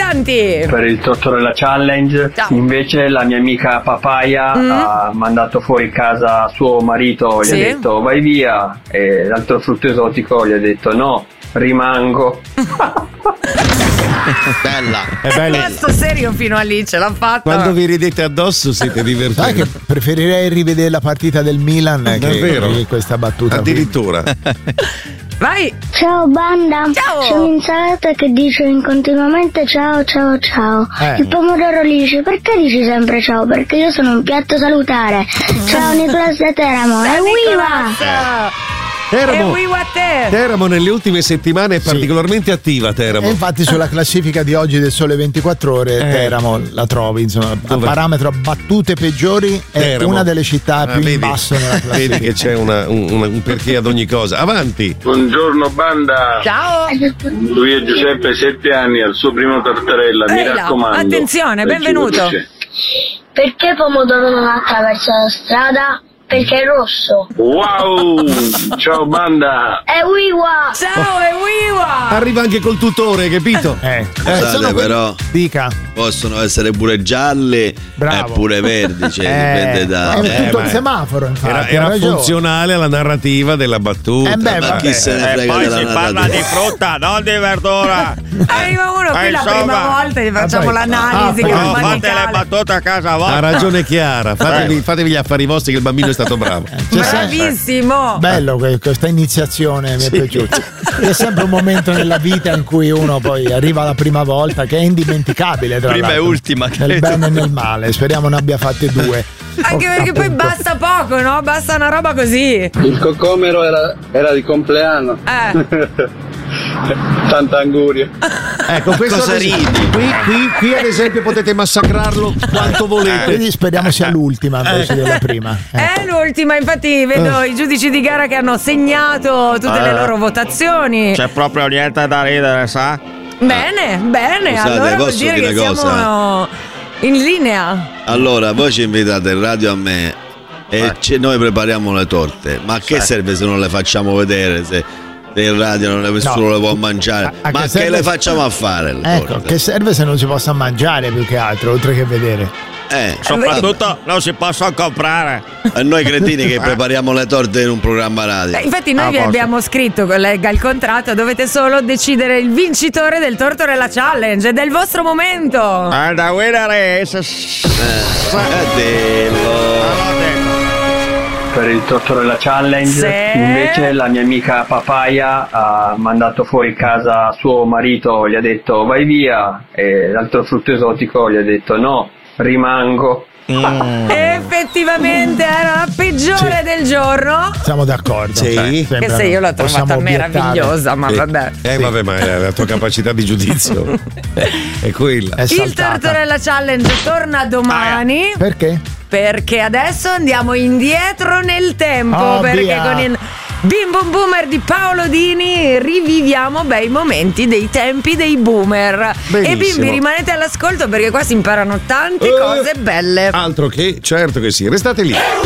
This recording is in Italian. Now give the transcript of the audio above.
avanti. Per il Tortorella Challenge. Ciao. Invece la mia amica Papaya ha mandato fuori casa suo marito, gli ha detto vai via, e l'altro frutto esotico gli ha detto no, rimango. Bella. È bello. Questo serio fino a lì ce l'ha fatta. Quando vi ridete addosso siete divertenti. Sai che preferirei rivedere la partita del Milan che questa battuta. Addirittura. Vai. Ciao banda. Ciao. C'è un'insalata che dice continuamente ciao ciao ciao. Il pomodoro gli dice perché dici sempre ciao? Perché io sono un piatto salutare. Ciao Nicolas da Teramo. Evviva! Teramo nelle ultime settimane è particolarmente attiva. Teramo. E infatti sulla classifica di oggi del Sole 24 Ore Teramo la trovi, insomma, a parametro battute peggiori è Teramo. una delle città più in basso nella classifica. Vedi che c'è un perché ad ogni cosa. Avanti. Buongiorno banda. Ciao. Lui è Giuseppe, 7 anni, al suo primo Tortorella, mi raccomando. Attenzione, benvenuto. Perché pomodoro non attraversa la strada? Perché è rosso. Wow! Ciao banda! Evviva! Ciao, evviva! Arriva anche col tutore, capito? Scusate, però dica. possono essere pure gialli e pure verdi, cioè dipende da. È tutto il semaforo, infatti. Era funzionale alla narrativa della battuta. Ma chi se ne frega poi della si parla di frutta, non di verdura. Arriva uno qui la prima volta gli facciamo l'analisi fate le battute a casa vostra. Ha ragione Chiara, fatevi gli affari vostri che il bambino è stato bravo. Bravissimo. Bello questa iniziazione, mi è piaciuta. C'è sempre un momento nella vita in cui uno poi arriva la prima volta che è indimenticabile, tra prima e l'altro, ultima, nel bene e nel male. Speriamo ne abbia fatte due. Anche perché poi basta poco, no? Basta una roba così. Il cocomero era di compleanno. Tanta anguria. Ecco, questo Cosa ridi? Qui ad esempio potete massacrarlo quanto volete. Quindi speriamo sia l'ultima invece della prima. È l'ultima, infatti vedo i giudici di gara che hanno segnato tutte le loro votazioni. C'è proprio niente da ridere, sa? Bene, Scusate, allora vuol posso dire dire che una cosa? siamo in linea. Allora, voi ci invitate in radio a me e noi prepariamo le torte. Ma a che serve se non le facciamo vedere? Se in radio nessuno le può mangiare, ma che serve? le facciamo a fare? Le Ecco, torte? che serve se non si possa mangiare più che altro, oltre che vedere. Soprattutto non si possono comprare. E noi cretini che prepariamo le torte in un programma radio. Infatti noi vi abbiamo scritto, legga il contratto, dovete solo decidere il vincitore del Tortorella Challenge, è del vostro momento. And the winner is Per il Tortorella Challenge invece la mia amica Papaya ha mandato fuori casa suo marito, gli ha detto vai via, e l'altro frutto esotico gli ha detto no, rimango. Effettivamente era la peggiore del giorno. Siamo d'accordo. Sì. Che se io l'ho trovata meravigliosa, ma vabbè. Vabbè, ma la tua capacità di giudizio è quella. Il Tortorella Challenge torna domani. Perché? Perché adesso andiamo indietro nel tempo. Perché via. con il Bim Bum Boomer di Paolo Dini riviviamo bei momenti dei tempi dei boomer. Benissimo. E bimbi, rimanete all'ascolto perché qua si imparano tante cose belle. Altro che, certo che sì, restate lì.